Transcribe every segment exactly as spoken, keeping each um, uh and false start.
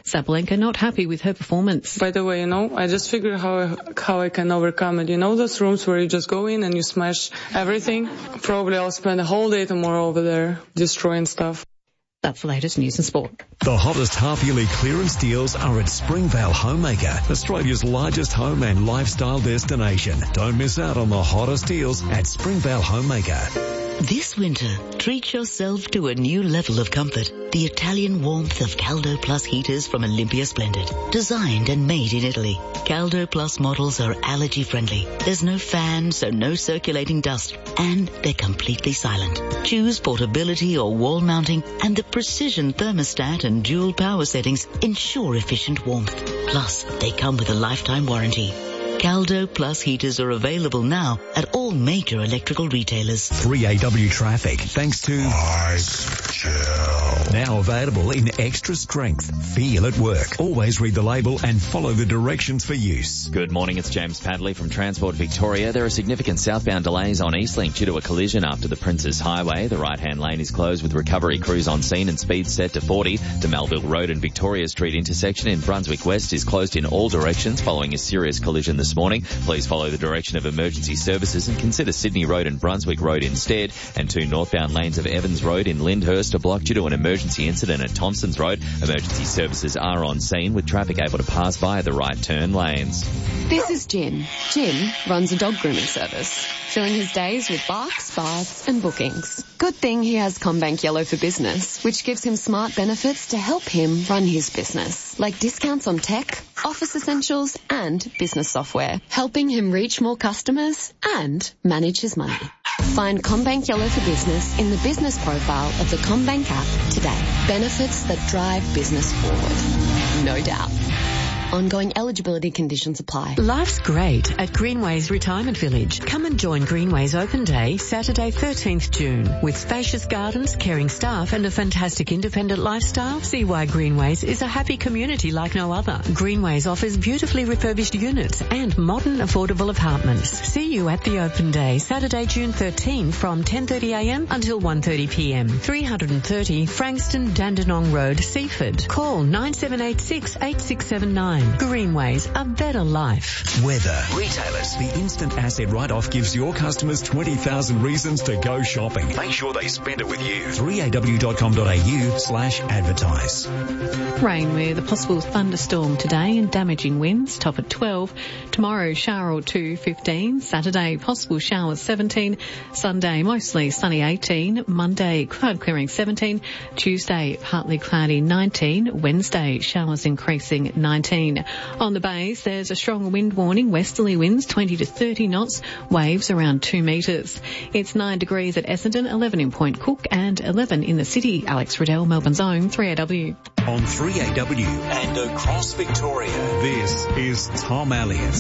Sabalenka not happy with her performance. By the way, you know, I just figured how I, how I can overcome it. You know those rooms where you just go in and you smash everything? Probably I'll spend a whole day tomorrow over there destroying stuff. That's the latest news and sport. The hottest half-yearly clearance deals are at Springvale Homemaker, Australia's largest home and lifestyle destination. Don't miss out on the hottest deals at Springvale Homemaker. This winter, treat yourself to a new level of comfort. The Italian warmth of Caldo Plus heaters from Olympia Splendid. Designed and made in Italy. Caldo Plus models are allergy friendly. There's no fan, so no circulating dust. And they're completely silent. Choose portability or wall mounting, and the precision thermostat and dual power settings ensure efficient warmth. Plus, they come with a lifetime warranty. Caldo Plus heaters are available now at all major electrical retailers. three A W traffic, thanks to Ice Chill. Now available in extra strength. Feel at work. Always read the label and follow the directions for use. Good morning, it's James Padley from Transport Victoria. There are significant southbound delays on Eastlink due to a collision after the Princes Highway. The right-hand lane is closed with recovery crews on scene and speed set to forty. The Melville Road and Victoria Street intersection in Brunswick West is closed in all directions following a serious collision this morning. Please follow the direction of emergency services and consider Sydney Road and Brunswick Road instead. And two northbound lanes of Evans Road in Lyndhurst are blocked due to an emergency incident at Thompsons Road. Emergency services are on scene with traffic able to pass via the right turn lanes. This is Jim. Jim runs a dog grooming service, filling his days with barks, baths and bookings. Good thing he has CommBank Yellow for Business, which gives him smart benefits to help him run his business, like discounts on tech, office essentials and business software, helping him reach more customers and manage his money. Find CommBank Yellow for Business in the business profile of the CommBank app today. Benefits that drive business forward. No doubt. Ongoing eligibility conditions apply. Life's great at Greenways Retirement Village. Come and join Greenways Open Day, Saturday thirteenth June. With spacious gardens, caring staff and a fantastic independent lifestyle, see why Greenways is a happy community like no other. Greenways offers beautifully refurbished units and modern affordable apartments. See you at the Open Day, Saturday June thirteenth from ten thirty a m until one thirty p m three thirty Frankston Dandenong Road, Seaford. Call nine seven eight six, eight six seven nine. Greenways, a better life. Weather. Retailers. The instant asset write-off gives your customers twenty thousand reasons to go shopping. Make sure they spend it with you. three A W dot com dot A U slash advertise. Rain with a possible thunderstorm today and damaging winds, top at twelve. Tomorrow, shower or two, fifteen. Saturday, possible showers, seventeen. Sunday, mostly sunny, eighteen. Monday, cloud clearing, seventeen. Tuesday, partly cloudy, nineteen. Wednesday, showers increasing, nineteen. On the bays, there's a strong wind warning, westerly winds twenty to thirty knots, waves around two metres. It's nine degrees at Essendon, eleven in Point Cook and eleven in the city. Alex Riddell, Melbourne's own three A W. On three A W and across Victoria, this is Tom Elliott.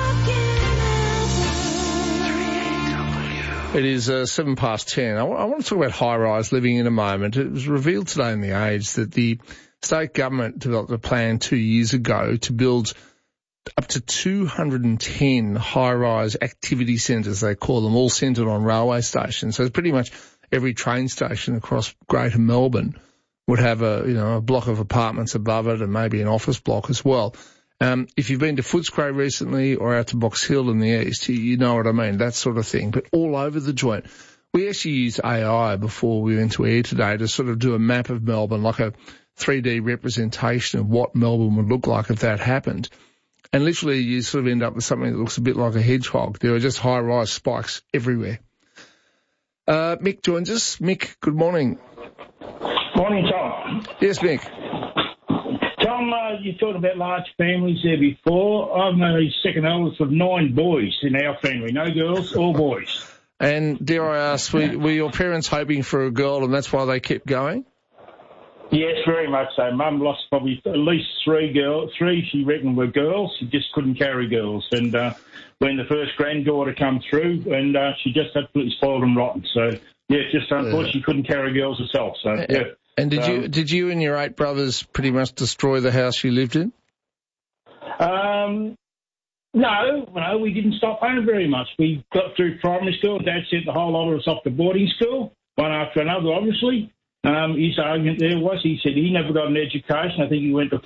It is uh, seven past ten. I, w- I want to talk about high-rise living in a moment. It was revealed today in The Age that the state government developed a plan two years ago to build up to two hundred ten high-rise activity centres, they call them, all centred on railway stations. So pretty much every train station across Greater Melbourne would have a, you know, a block of apartments above it and maybe an office block as well. Um, if you've been to Footscray recently or out to Box Hill in the east, you, you know what I mean, that sort of thing, but all over the joint. We actually used A I before we went to air today to sort of do a map of Melbourne, like a three D representation of what Melbourne would look like if that happened. And literally you sort of end up with something that looks a bit like a hedgehog. There are just high-rise spikes everywhere. Uh, Mick joins us. Mick, good morning. Morning, Tom. Yes, Mick. Tom, uh, you talked about large families there before. I'm a second eldest of nine boys in our family. No girls, all boys. And dare I ask, were, were your parents hoping for a girl and that's why they kept going? Yes, very much so. Mum lost probably at least three girls. Three, she reckoned, were girls. She just couldn't carry girls. And uh, when the first granddaughter come through, and uh, she just absolutely spoiled them rotten. So, yeah, just unfortunately, uh, she couldn't carry girls herself. So, yeah. And did um, you did you and your eight brothers pretty much destroy the house you lived in? Um, no, no, we didn't stop home very much. We got through primary school. Dad sent the whole lot of us off to boarding school, one after another, obviously. Um, his argument there was, he said he never got an education. I think he went to